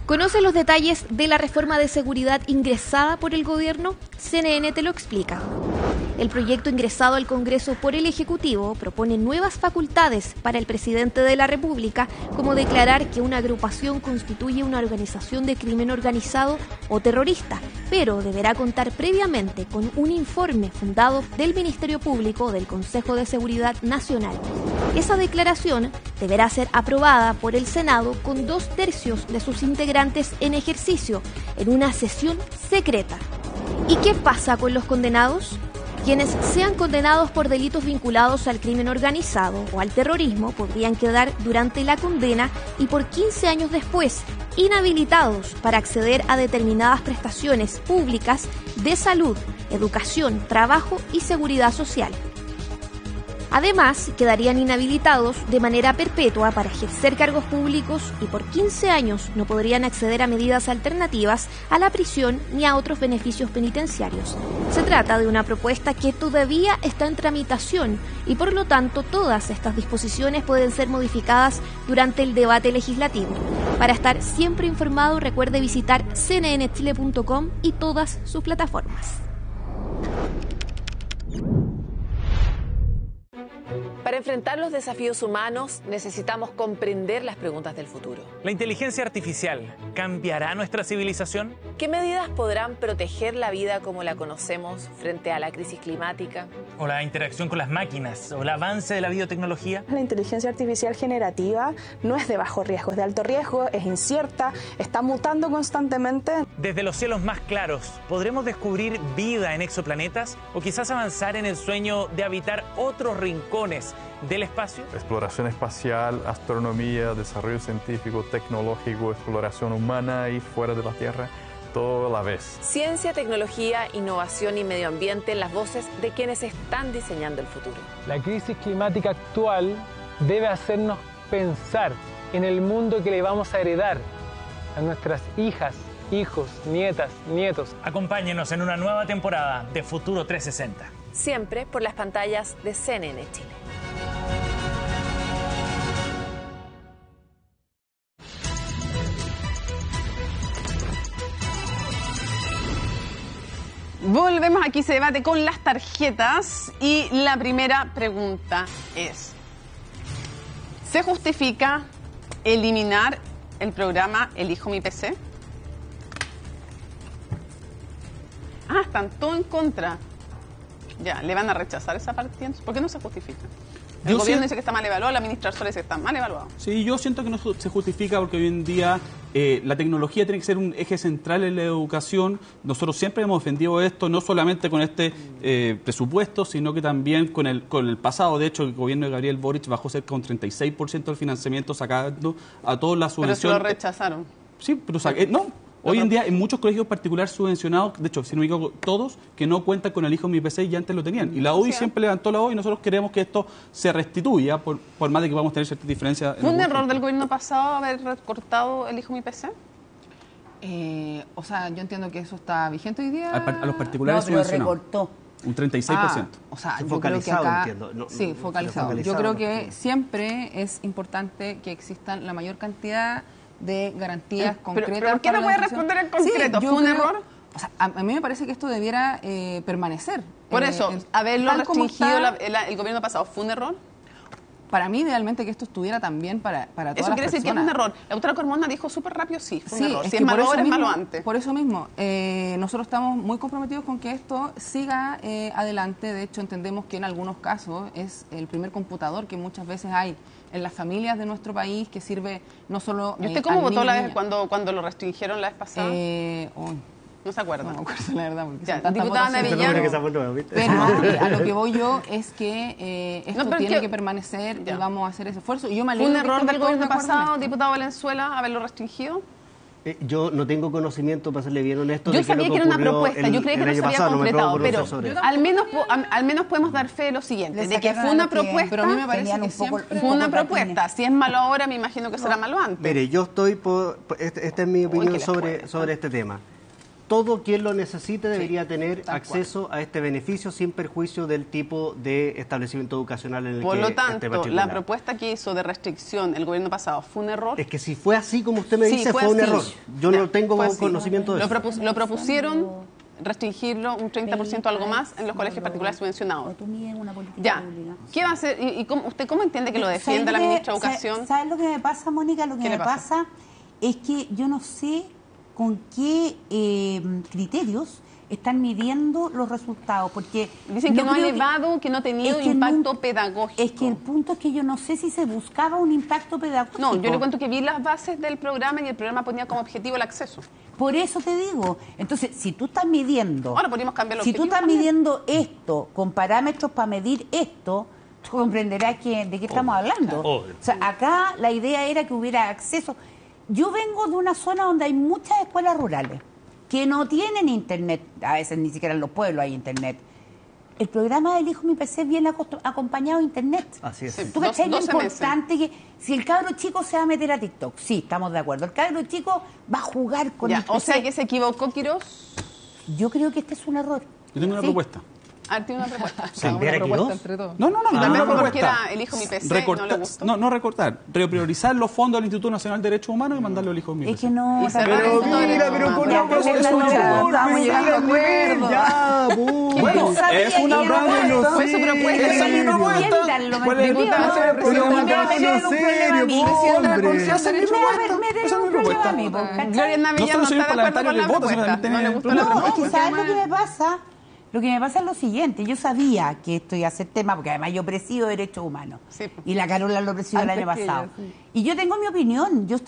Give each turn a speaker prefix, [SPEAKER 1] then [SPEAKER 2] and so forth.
[SPEAKER 1] ¿Conoce los detalles de la reforma de seguridad ingresada por el gobierno? CNN te lo explica. El proyecto ingresado al Congreso por el Ejecutivo propone nuevas facultades para el presidente de la República, como declarar que una agrupación constituye una organización de crimen organizado o terrorista, pero deberá contar previamente con un informe fundado del Ministerio Público o del Consejo de Seguridad Nacional. Esa declaración deberá ser aprobada por el Senado con 2/3 de sus integrantes en ejercicio, en una sesión secreta. ¿Y qué pasa con los condenados? Quienes sean condenados por delitos vinculados al crimen organizado o al terrorismo podrían quedar durante la condena y por 15 años después inhabilitados para acceder a determinadas prestaciones públicas de salud, educación, trabajo y seguridad social. Además, quedarían inhabilitados de manera perpetua para ejercer cargos públicos y por 15 años no podrían acceder a medidas alternativas a la prisión ni a otros beneficios penitenciarios. Se trata de una propuesta que todavía está en tramitación y por lo tanto todas estas disposiciones pueden ser modificadas durante el debate legislativo. Para estar siempre informado, recuerde visitar cnnchile.com y todas sus plataformas.
[SPEAKER 2] Para enfrentar los desafíos humanos necesitamos comprender las preguntas del futuro.
[SPEAKER 3] ¿La inteligencia artificial cambiará nuestra civilización?
[SPEAKER 2] ¿Qué medidas podrán proteger la vida como la conocemos frente a la crisis climática?
[SPEAKER 3] ¿O la interacción con las máquinas? ¿O el avance de la biotecnología?
[SPEAKER 4] La inteligencia artificial generativa no es de bajo riesgo, es de alto riesgo, es incierta, está mutando constantemente.
[SPEAKER 3] Desde los cielos más claros, ¿podremos descubrir vida en exoplanetas? ¿O quizás avanzar en el sueño de habitar otros rincones del espacio?
[SPEAKER 5] Exploración espacial, astronomía, desarrollo científico, tecnológico, exploración humana y fuera de la Tierra, todo a la vez.
[SPEAKER 2] Ciencia, tecnología, innovación y medio ambiente, las voces de quienes están diseñando el futuro.
[SPEAKER 6] La crisis climática actual debe hacernos pensar en el mundo que le vamos a heredar a nuestras hijas, hijos, nietas, nietos.
[SPEAKER 3] Acompáñenos en una nueva temporada de Futuro 360.
[SPEAKER 2] Siempre por las pantallas de CNN Chile.
[SPEAKER 7] Volvemos aquí, se debate con las tarjetas y la primera pregunta es: ¿se justifica eliminar el programa Elijo mi PC? Ah, están todos en contra. Ya, ¿le van a rechazar esa parte? ¿Por qué no se justifica? El gobierno dice que está mal evaluado, la ministra Sola dice que está mal evaluado.
[SPEAKER 8] Sí, yo siento que no se justifica porque hoy en día la tecnología tiene que ser un eje central en la educación. Nosotros siempre hemos defendido esto, no solamente con este presupuesto, sino que también con el pasado. De hecho, el gobierno de Gabriel Boric bajó cerca de un 36% del financiamiento, sacando a todas las subvenciones.
[SPEAKER 7] Pero se lo rechazaron.
[SPEAKER 8] Sí, pero no. Hoy en día, en muchos colegios particulares subvencionados, de hecho, si no me equivoco, todos que no cuentan con el Elijo mi PC ya antes lo tenían. Y la UDI siempre levantó la voz y nosotros queremos que esto se restituya, por más de que vamos a tener ciertas diferencias.
[SPEAKER 7] ¿Fue un error del gobierno pasado haber recortado Elijo mi PC?
[SPEAKER 9] O sea, yo entiendo que eso está vigente hoy día.
[SPEAKER 8] A los particulares subvencionados.
[SPEAKER 9] Recortó.
[SPEAKER 8] Un 36%.
[SPEAKER 9] O sea, yo
[SPEAKER 10] focalizado,
[SPEAKER 9] creo que acá,
[SPEAKER 10] entiendo. No,
[SPEAKER 9] sí, focalizado. Yo creo que siempre es importante que existan la mayor cantidad de garantías concretas.
[SPEAKER 7] ¿Pero por qué no puede responder en concreto?
[SPEAKER 9] Sí,
[SPEAKER 7] ¿Fue un error?
[SPEAKER 9] O sea, a mí me parece que esto debiera permanecer.
[SPEAKER 7] Por eso, haberlo restringido el gobierno pasado, ¿fue un error?
[SPEAKER 9] Para mí, idealmente, que esto estuviera también para todas las personas.
[SPEAKER 7] Eso quiere decir que es un error. La doctora Carmona dijo súper rápido, sí, fue un error. Si
[SPEAKER 9] es
[SPEAKER 7] es malo ahora, es malo antes.
[SPEAKER 9] Por eso mismo, nosotros estamos muy comprometidos con que esto siga adelante. De hecho, entendemos que en algunos casos es el primer computador que muchas veces hay en las familias de nuestro país, que sirve no solo
[SPEAKER 7] ¿Y usted cómo votó la vez cuando lo restringieron la vez pasada? No se acuerda.
[SPEAKER 9] No me acuerdo, la verdad. Porque
[SPEAKER 7] ya, diputada Nevillano.
[SPEAKER 9] Pero a lo que voy yo es que esto tiene que permanecer y vamos a hacer ese esfuerzo. Y yo me alegro.
[SPEAKER 7] ¿Fue un error del gobierno pasado, diputado Valenzuela, haberlo restringido?
[SPEAKER 10] Yo no tengo conocimiento, para serle bien honesto.
[SPEAKER 7] Yo sabía que era una propuesta, yo creía que no se había concretado, pero al menos podemos dar fe de lo siguiente, de que fue una propuesta,
[SPEAKER 9] pero a mí me parece que
[SPEAKER 7] fue una propuesta. Si es malo ahora, me imagino que será malo antes.
[SPEAKER 10] Mire, yo estoy esta es mi opinión sobre este tema. todo quien lo necesite debería tener acceso a este beneficio sin perjuicio del tipo de establecimiento educacional en el
[SPEAKER 7] Por
[SPEAKER 10] que
[SPEAKER 7] lo
[SPEAKER 10] esté
[SPEAKER 7] tanto,
[SPEAKER 10] matriculado.
[SPEAKER 7] la propuesta que hizo de restricción el gobierno pasado fue un error.
[SPEAKER 10] Es que si fue así como usted me
[SPEAKER 7] Sí,
[SPEAKER 10] dice,
[SPEAKER 7] fue
[SPEAKER 10] fue un
[SPEAKER 7] así.
[SPEAKER 10] error. Yo
[SPEAKER 7] Ya,
[SPEAKER 10] no tengo
[SPEAKER 7] fue así.
[SPEAKER 10] conocimiento de eso.
[SPEAKER 7] Lo propusieron restringirlo un 30% o algo más en los colegios particulares subvencionados. Ya, ¿qué va a hacer? ¿Y usted cómo entiende que lo defienda la ministra de Educación?
[SPEAKER 11] ¿Sabes lo que me pasa, Mónica? Lo que me pasa es que yo no sé con qué criterios están midiendo los resultados, porque
[SPEAKER 7] dicen que no ha elevado, que no ha tenido impacto pedagógico.
[SPEAKER 11] Es que el punto es que yo no sé si se buscaba un impacto pedagógico.
[SPEAKER 7] No, yo le cuento que vi las bases del programa y el programa ponía como objetivo el acceso.
[SPEAKER 11] Por eso te digo, entonces, si tú estás midiendo...
[SPEAKER 7] Ahora podríamos cambiar los
[SPEAKER 11] Si tú estás midiendo esto con parámetros para medir esto, tú comprenderás de qué estamos hablando. O sea, acá la idea era que hubiera acceso. Yo vengo de una zona donde hay muchas escuelas rurales que no tienen internet, a veces ni siquiera en los pueblos hay internet. El programa del Hijo Mi PC viene acompañado de internet.
[SPEAKER 10] Así es.
[SPEAKER 11] ¿Tú cachai lo importante que si el cabro chico se va a meter a TikTok? Sí, estamos de acuerdo. El cabro chico va a jugar con el PC.
[SPEAKER 7] O sea que se equivocó Quirós.
[SPEAKER 11] Yo creo que este es un error.
[SPEAKER 8] Yo tengo una propuesta.
[SPEAKER 7] Tiene una propuesta.
[SPEAKER 10] ¿Cambiar a Quirós?
[SPEAKER 8] No,
[SPEAKER 7] Tal vez porque era el Hijo Mi PC, no le gustó.
[SPEAKER 8] No recortar. Repriorizar los fondos del Instituto Nacional de Derechos Humanos y mandarlo al Hijo Mi PC.
[SPEAKER 11] Es que no...
[SPEAKER 10] Pero mira, pero con algo es un error. Ya,
[SPEAKER 8] bueno, es una broma.
[SPEAKER 7] Fue su propuesta.
[SPEAKER 8] Esa es mi propuesta.
[SPEAKER 7] Gloria Navilla no está de acuerdo con la propuesta. No le gustó la propuesta.
[SPEAKER 11] Es que ¿sabes lo que me pasa? Lo que me pasa es lo siguiente, yo sabía que esto iba a ser tema, porque además yo presido derechos humanos, y la Carola lo presidió el año pasado. Y yo tengo mi opinión, yo